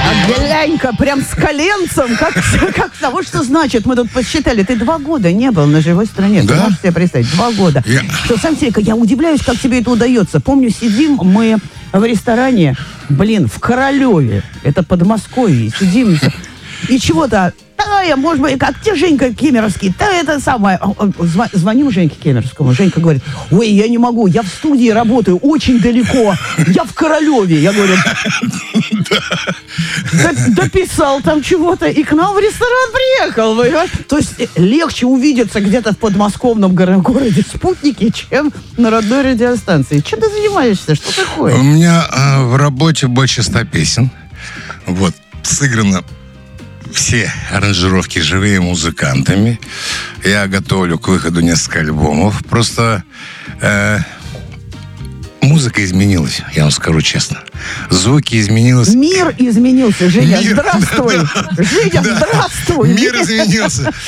А глянь-ка, прям с коленцем, как того, что значит. Мы тут посчитали, ты 2 года не был на живой стране. Да? Ты можешь себе представить, 2 года. Что, сам себе, я удивляюсь, как тебе это удается. Помню, сидим мы в ресторане, в Королеве, это Подмосковье, сидим, и чего-то, может быть, как те Женька Кемеровский, это самое. Звоним Женьке Кемеровскому, Женька говорит, ой, я не могу, я в студии работаю, очень далеко, я в Королеве. Я говорю, дописал там чего-то и к нам в ресторан приехал. Понимаешь? То есть легче увидеться где-то в подмосковном городе Спутники, чем на родной радиостанции. Чем ты занимаешься? Что такое? У меня в работе больше 100 песен. Сыграно все аранжировки живыми музыкантами. Я готовлю к выходу несколько альбомов. Просто музыка изменилась, я вам скажу честно. Звуки изменились. Мир изменился, Женя, здравствуй. Женя, здравствуй. Мир изменился.